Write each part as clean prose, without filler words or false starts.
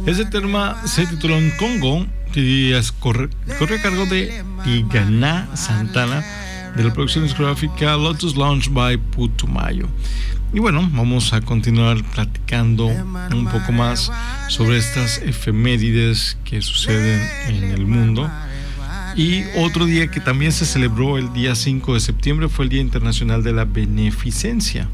Ese tema se tituló en Congo y corre a cargo de Tigana Santana de la producción discográfica Lotus Lounge by Putumayo. Y bueno, vamos a continuar platicando un poco más sobre estas efemérides que suceden en el mundo. Y otro día que también se celebró el día 5 de septiembre fue el Día Internacional de la Beneficencia.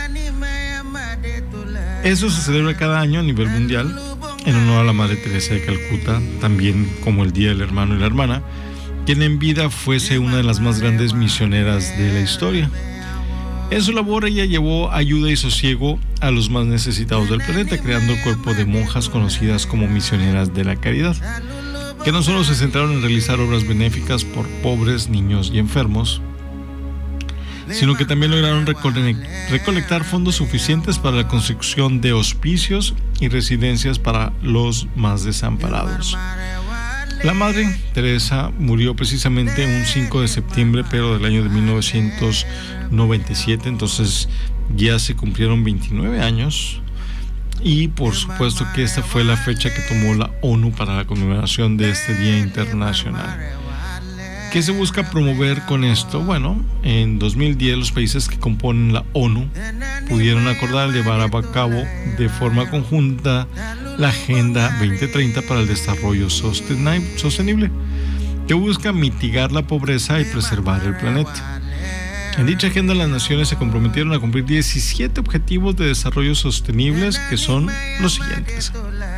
Eso se celebra cada año a nivel mundial en honor a la Madre Teresa de Calcuta, también como el Día del Hermano y la Hermana, quien en vida fuese una de las más grandes misioneras de la historia. En su labor ella llevó ayuda y sosiego a los más necesitados del planeta, creando el cuerpo de monjas conocidas como misioneras de la caridad, que no solo se centraron en realizar obras benéficas por pobres, niños y enfermos, sino que también lograron recolectar fondos suficientes para la construcción de hospicios y residencias para los más desamparados. La Madre Teresa murió precisamente un 5 de septiembre, pero del año de 1997, entonces ya se cumplieron 29 años. Y por supuesto que esta fue la fecha que tomó la ONU para la conmemoración de este Día Internacional. ¿Qué se busca promover con esto? Bueno, en 2010 los países que componen la ONU pudieron acordar llevar a cabo de forma conjunta la Agenda 2030 para el Desarrollo Sostenible, que busca mitigar la pobreza y preservar el planeta. En dicha agenda las naciones se comprometieron a cumplir 17 objetivos de desarrollo sostenibles, que son los siguientes.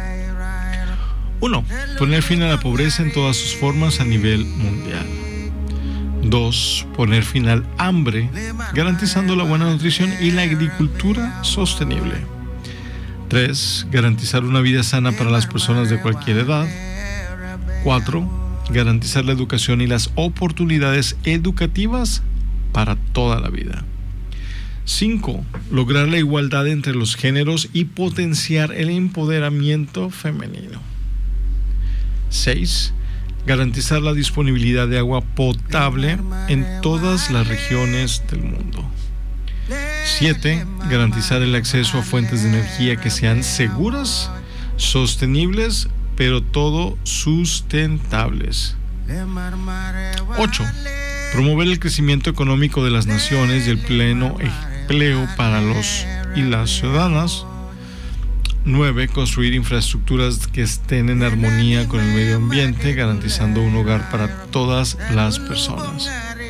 1. Poner fin a la pobreza en todas sus formas a nivel mundial. 2. Poner fin al hambre, garantizando la buena nutrición y la agricultura sostenible. 3. Garantizar una vida sana para las personas de cualquier edad. 4. Garantizar la educación y las oportunidades educativas para toda la vida. 5. Lograr la igualdad entre los géneros y potenciar el empoderamiento femenino. 6. Garantizar la disponibilidad de agua potable en todas las regiones del mundo. 7. Garantizar el acceso a fuentes de energía que sean seguras, sostenibles, pero todo sustentables. 8. Promover el crecimiento económico de las naciones y el pleno empleo para los y las ciudadanas. 9. Construir infraestructuras que estén en armonía con el medio ambiente, garantizando un hogar para todas las personas.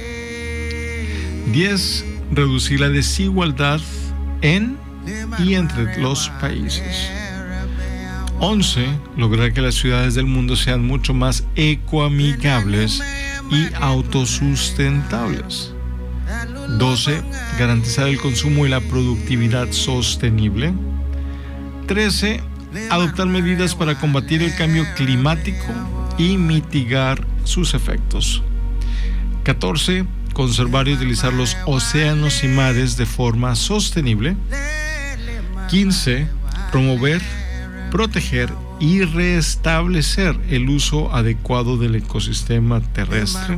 10. Reducir la desigualdad en y entre los países. 11. Lograr que las ciudades del mundo sean mucho más ecoamigables y autosustentables. 12. Garantizar el consumo y la productividad sostenible. 13. Adoptar medidas para combatir el cambio climático y mitigar sus efectos. 14. Conservar y utilizar los océanos y mares de forma sostenible. 15. Promover, proteger y restablecer el uso adecuado del ecosistema terrestre.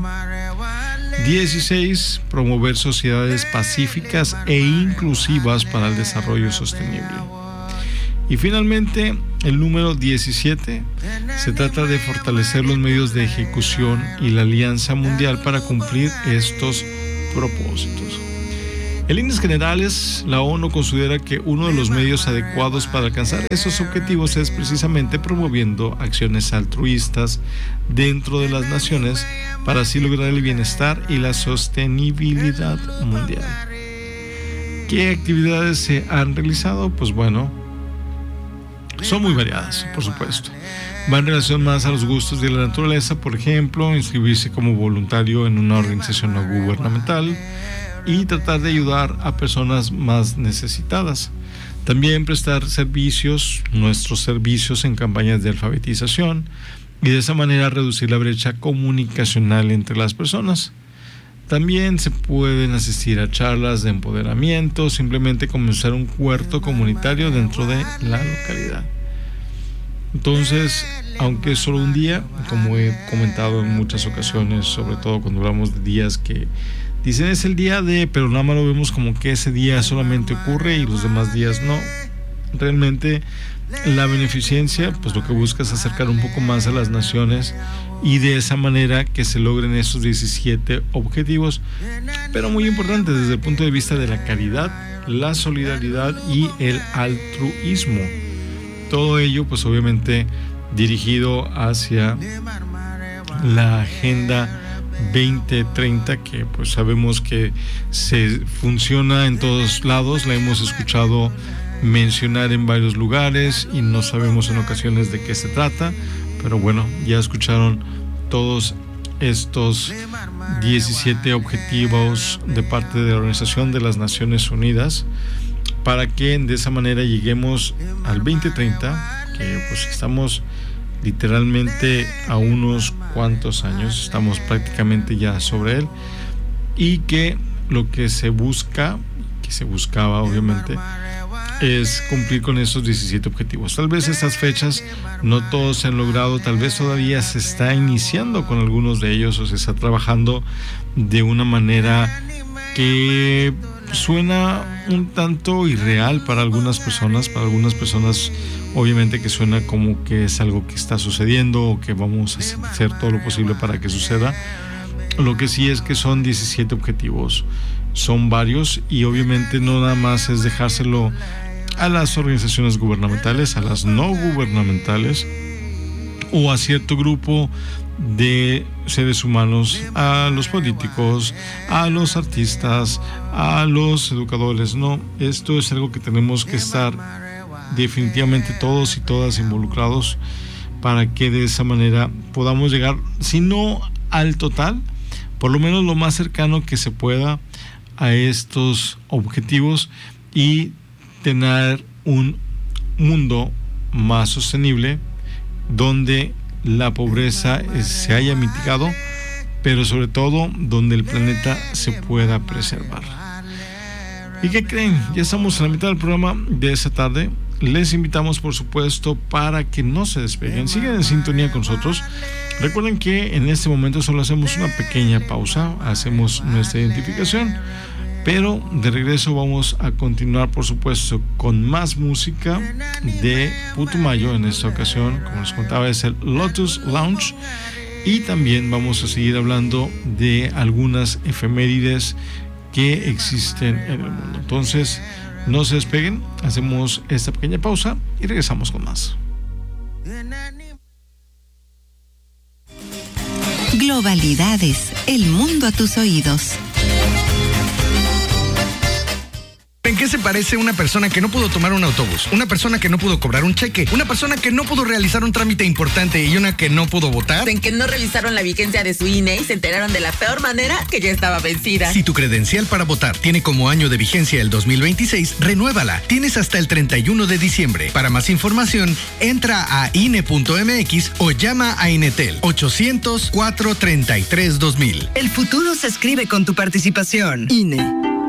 16. Promover sociedades pacíficas e inclusivas para el desarrollo sostenible. Y finalmente, el número 17, se trata de fortalecer los medios de ejecución y la Alianza Mundial para cumplir estos propósitos. En líneas generales, la ONU considera que uno de los medios adecuados para alcanzar esos objetivos es precisamente promoviendo acciones altruistas dentro de las naciones para así lograr el bienestar y la sostenibilidad mundial. ¿Qué actividades se han realizado? Pues bueno, son muy variadas, por supuesto. Va en relación más a los gustos de la naturaleza, por ejemplo, inscribirse como voluntario en una organización no gubernamental y tratar de ayudar a personas más necesitadas. También prestar nuestros servicios en campañas de alfabetización y de esa manera reducir la brecha comunicacional entre las personas. También se pueden asistir a charlas de empoderamiento, simplemente comenzar un huerto comunitario dentro de la localidad. Entonces, aunque es solo un día, como he comentado en muchas ocasiones, sobre todo cuando hablamos de días que dicen es el día de, pero nada más lo vemos como que ese día solamente ocurre y los demás días no. realmente la beneficencia, pues lo que busca es acercar un poco más a las naciones y de esa manera que se logren esos 17 objetivos, pero muy importante desde el punto de vista de la caridad, la solidaridad y el altruismo. Todo ello, pues obviamente dirigido hacia la Agenda 2030, que pues sabemos que se funciona en todos lados, la hemos escuchado mencionar en varios lugares y no sabemos en ocasiones de qué se trata, pero bueno, ya escucharon todos estos 17 objetivos de parte de la Organización de las Naciones Unidas para que de esa manera lleguemos al 2030, que pues estamos literalmente a unos cuantos años, estamos prácticamente ya sobre él, y que lo que se busca, que se buscaba obviamente, es cumplir con esos 17 objetivos. Tal vez estas fechas no todos se han logrado, tal vez todavía se está iniciando con algunos de ellos o se está trabajando de una manera que suena un tanto irreal para algunas personas obviamente que suena como que es algo que está sucediendo o que vamos a hacer todo lo posible para que suceda. Lo que sí es que son 17 objetivos, son varios, y obviamente no nada más es dejárselo a las organizaciones gubernamentales, a las no gubernamentales o a cierto grupo de seres humanos, a los políticos, a los artistas, a los educadores. No, esto es algo que tenemos que estar definitivamente todos y todas involucrados para que de esa manera podamos llegar, si no al total, por lo menos lo más cercano que se pueda a estos objetivos y tener un mundo más sostenible donde la pobreza se haya mitigado, pero sobre todo donde el planeta se pueda preservar. ¿Y qué creen? Ya estamos en la mitad del programa de esta tarde. Les invitamos, por supuesto, para que no se despeguen, sigan en sintonía con nosotros. Recuerden que en este momento solo hacemos una pequeña pausa, hacemos nuestra identificación, pero de regreso vamos a continuar, por supuesto, con más música de Putumayo. En esta ocasión, como les contaba, es el Lotus Lounge, y también vamos a seguir hablando de algunas efemérides que existen en el mundo. Entonces, no se despeguen, hacemos esta pequeña pausa y regresamos con más. Globalidades, el mundo a tus oídos. ¿En qué se parece una persona que no pudo tomar un autobús? Una persona que no pudo cobrar un cheque, una persona que no pudo realizar un trámite importante y una que no pudo votar. En que no revisaron la vigencia de su INE y se enteraron de la peor manera, que ya estaba vencida. Si tu credencial para votar tiene como año de vigencia el 2026, renuévala. Tienes hasta el 31 de diciembre. Para más información, entra a INE.mx o llama a Inetel 800-433-2000. El futuro se escribe con tu participación. INE.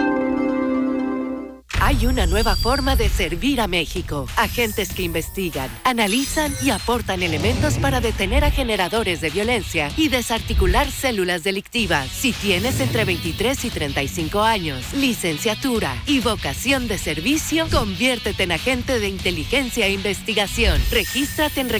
Hay una nueva forma de servir a México. Agentes que investigan, analizan y aportan elementos para detener a generadores de violencia y desarticular células delictivas. Si tienes entre 23 y 35 años, licenciatura y vocación de servicio, conviértete en agente de inteligencia e investigación. Regístrate en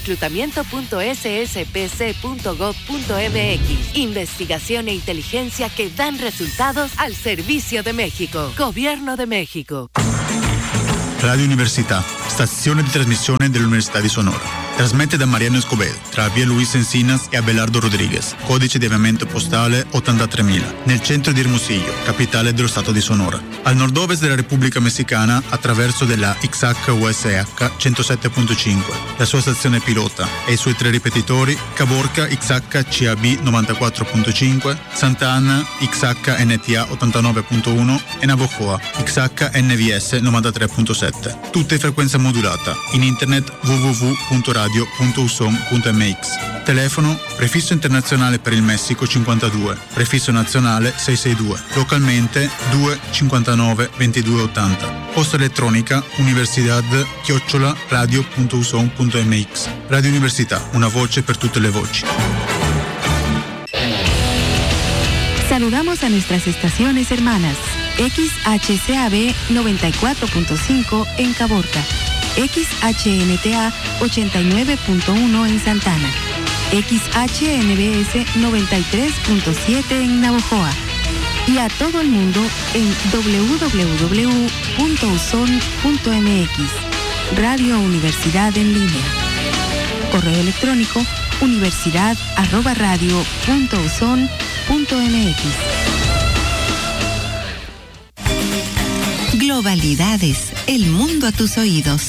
reclutamiento.sspc.gov.mx. Investigación e inteligencia que dan resultados al servicio de México. Gobierno de México. Radio Università, stazione di trasmissione dell'Università di Sonora. Trasmette da Mariano Escobedo, tra via Luis Encinas e Abelardo Rodriguez, codice di avviamento postale 83.000, nel centro di Hermosillo, capitale dello stato di Sonora. Al nord-ovest della Repubblica Messicana, attraverso della XH-USH 107.5, la sua stazione pilota e i suoi 3 ripetitori, Caborca XH-CAB 94.5, Santa Ana XH-NTA 89.1 e Navojoa XH-NVS 93.7. Tutte in frequenza modulata, in internet www.radio.usom.mx. Telefono prefisso internazionale per il Messico 52, prefisso nazionale 662, localmente 259 2280. Posta elettronica universidad@radio.usom.mx. Radio Università, una voce per tutte le voci. Saludamos a nuestras estaciones hermanas. XHCAB 94.5 en Caborca, XHNTA 89.1 en Santana, XHNBS 93.7 en Navojoa y a todo el mundo en www.uson.mx. Radio Universidad en línea. Correo electrónico universidad@radio.uson.mx. Globalidades, el mundo a tus oídos.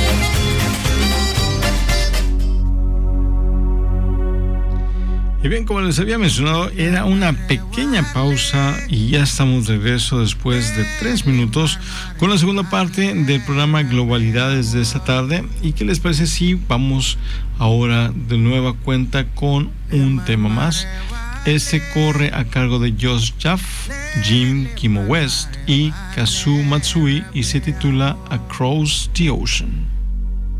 Y bien, como les había mencionado, era una pequeña pausa y ya estamos de regreso después de 3 minutos con la segunda parte del programa Globalidades de esta tarde. ¿Y qué les parece si vamos ahora de nueva cuenta con un tema más? Este corre a cargo de Josh Jaff, Jim Kimo West y Kazu Matsui y se titula Across the Ocean.